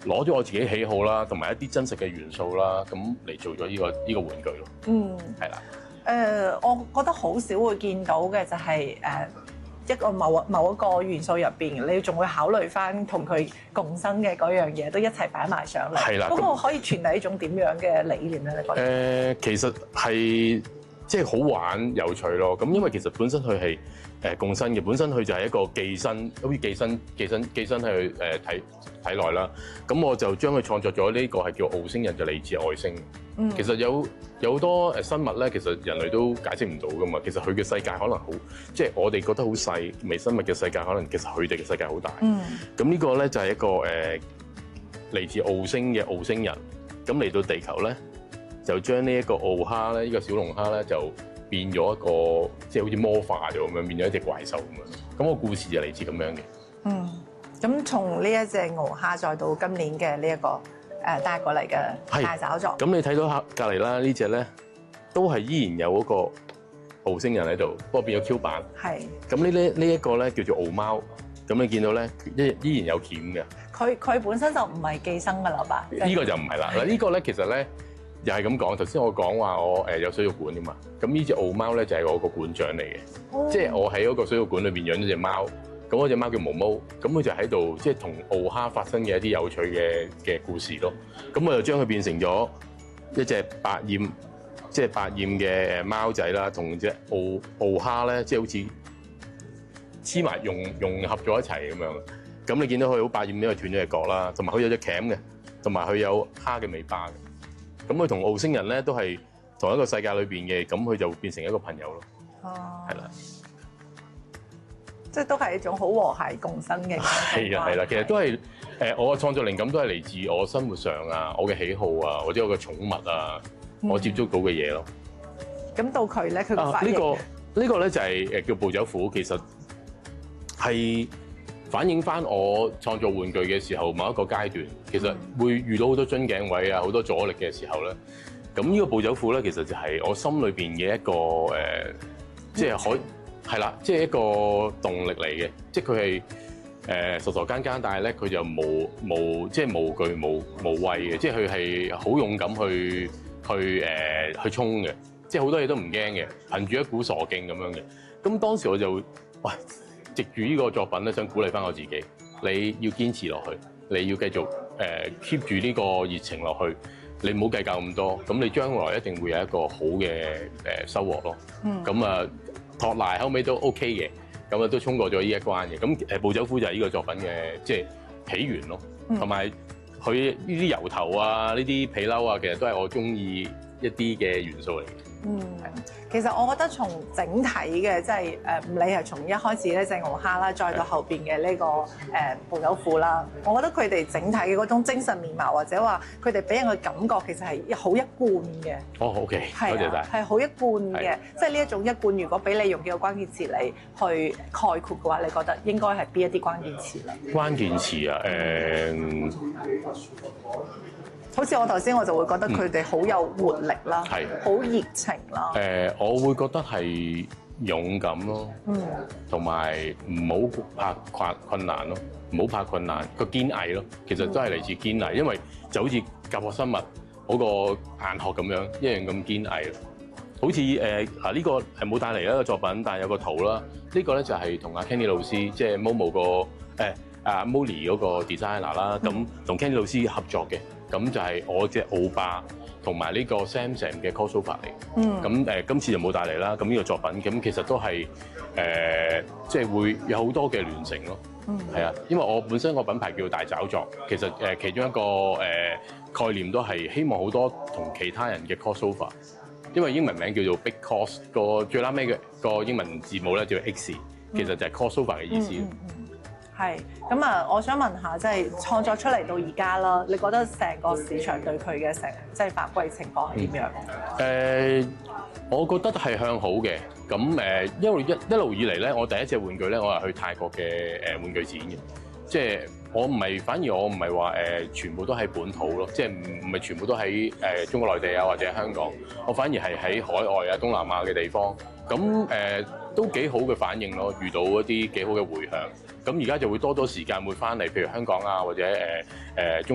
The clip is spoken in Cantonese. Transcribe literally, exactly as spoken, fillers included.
攞咗我自己喜好啦，同埋一啲真實嘅元素啦，咁嚟做咗呢個呢個玩具咯。 嗯， 係啦。 誒、呃，我覺得好少會見到嘅就係、是、誒、呃、一個某某一個元素入邊，你仲會考慮翻同佢共生嘅嗰樣嘢，都一齊擺埋上嚟。 係啦。 嗰個可以傳遞一種點樣嘅理念咧？你覺得？誒、 呃，其實係即係好玩有趣咯。咁因為其實本身佢係誒共生嘅，本身佢就係一個寄生，好似寄生寄生寄生喺誒體體內啦。咁我就將佢創作咗呢個係叫澳星人，就嚟自外星。嗯、其實有有好多誒生物咧，其實人類都解釋唔到噶嘛。其實佢嘅世界可能好，即係我哋覺得好細微生物嘅世界，可能其實佢哋嘅世界好大。嗯。咁呢個咧就係一個誒嚟自澳星嘅澳星人。咁嚟到地球咧，就將呢一個澳蝦咧，呢、呢個小龍蝦咧就變咗一個即係好似魔化咗咁樣，變咗一隻怪獸咁樣。咁、個故事就嚟自咁樣嘅。嗯。 咁從呢一隻鰲蝦再到今年嘅呢一個誒帶過嚟嘅大爪作， 咁你睇到隔離啦，呢隻咧都係依然有嗰個澳星人喺度，不過變咗 Q 版。係。咁呢呢呢一個咧叫做澳貓，咁你見到咧依依然有鉗嘅。佢佢本身就唔係寄生㗎啦吧？ 呢個就唔係啦。嗱呢個咧其實咧又係咁講，頭先我講話我誒有水族館㗎嘛，咁呢隻澳貓咧就係我個館長嚟嘅，哦、即係我喺嗰個水族館裏邊養咗隻貓。咁嗰隻貓叫毛毛，咁佢就喺度即係同澳蝦發生嘅一啲有趣嘅嘅故事咯。咁我就將佢變成咗一隻百厭，即係百厭嘅誒貓仔啦，同隻澳澳蝦咧，即係好似黐埋融融合咗一齊咁樣。咁你見到佢好百厭，因為斷咗隻角啦，同埋佢有隻鉗嘅，同埋佢有蝦嘅尾巴嘅。咁佢同澳星人咧都係同一個世界裏邊嘅，咁佢就變成一個朋友咯。哦，係啦。 即係都係一種好和諧共生嘅。 係啊係啦，其實都係誒，我嘅創作靈感都係嚟自我生活上啊，我嘅喜好啊，或者我嘅寵物啊，嗯、我接觸到嘅嘢咯。 咁到佢咧，佢個啊呢、呢個呢、呢個咧就係誒叫暴走虎，其實係反映翻我創作玩具嘅時候某一個階段，其實會遇到好多樽頸位啊，好多阻力嘅時候咧。咁呢個暴走虎咧，其實就係我心裏邊嘅一個誒、呃，即係可。係啦，即係一個動力嚟嘅，即係佢係誒傻傻更更，但係咧佢就無無即係無懼無無畏嘅，即係佢係好勇敢去去誒、呃、去衝嘅，即係好多嘢都唔驚嘅，憑住一股傻勁咁樣嘅。咁當時我就哇，藉住呢個作品咧，想鼓勵翻我自己，你要堅持落去，你要繼續誒 keep 住呢個熱情落去，你唔好計較咁多，咁你將來一定會有一個好嘅誒收穫咯。嗯，咁啊。托賴後尾都 OK 嘅，咁啊都衝過咗呢一關嘅。咁誒暴走虎就係呢個作品嘅即係起源咯，同埋佢呢啲油頭啊、呢啲皮褸啊，其實都係我中意一啲嘅元素嚟嘅。 嗯，其實我覺得從整體嘅即係誒，唔理係從一開始咧隻鰲蝦啦，再到後邊嘅呢個誒暴走虎啦，我覺得佢哋整體嘅嗰種精神面貌，或者話佢哋俾人嘅感覺，其實係好一貫嘅。 哦 ，OK， 係多謝晒。 係好一貫嘅，即係呢一種一貫。如果俾你用幾個關鍵詞嚟去概括嘅話，你覺得應該係邊一啲關鍵詞咧？ 關鍵詞啊，誒、嗯。 好似我頭先我就會覺得佢哋好有活力啦，係好熱情啦。 誒、呃，我會覺得係勇敢咯，嗯，同埋唔好怕困困難咯，唔好怕困難，個堅毅咯，其實都係嚟自堅毅，因為就好似甲殼生物嗰個硬殼咁樣，一樣咁堅毅咯。好似誒啊呢個係冇帶嚟一個作品，但係有個圖啦。呢、這個咧就係同阿 Kenny 老師，即係 Momo 個誒阿 Molly 嗰個 designer 啦，咁同 Kenny 老師合作嘅。咁就係我隻澳霸同埋呢個 Samsam 嘅 crossover 嚟，嗯，咁誒今次就冇帶嚟啦。咁呢個作品咁其實都係誒，即係會有好多嘅聯乘咯，嗯，係啊，因為我本身個品牌叫大爪作，其實誒其中一個誒概念都係希望好多同其他人嘅 crossover，因為英文名叫做 Big Cross，個最拉尾嘅個英文字母咧叫 X，其實就係 crossover 嘅意思。嗯嗯嗯係咁啊！我想問下，即係創作出嚟到而家啦，你覺得成個市場對佢嘅成即係反饋情況係點樣？誒、 嗯呃，我覺得係向好嘅。咁誒，一路一一路以嚟咧，我第一隻玩具咧，我係去泰國嘅誒玩具展嘅。即係我唔係，反而我唔係話誒全部都喺本土咯，即係唔唔係全部都喺誒中國內地啊或者香港。我反而係喺海外啊、東南亞嘅地方。咁誒、呃、都幾好嘅反應咯，遇到一啲幾好嘅迴響。咁而家就會多多時間會翻嚟，譬如香港啊或者誒誒、呃、中。